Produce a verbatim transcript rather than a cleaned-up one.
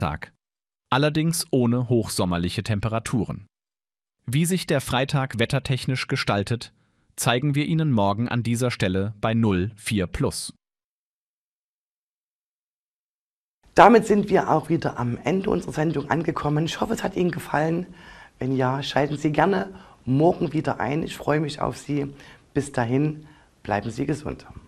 Tag. Allerdings ohne hochsommerliche Temperaturen. Wie sich der Freitag wettertechnisch gestaltet, zeigen wir Ihnen morgen an dieser Stelle bei null vier plus. Damit sind wir auch wieder am Ende unserer Sendung angekommen. Ich hoffe, es hat Ihnen gefallen. Wenn ja, schalten Sie gerne morgen wieder ein. Ich freue mich auf Sie. Bis dahin, bleiben Sie gesund.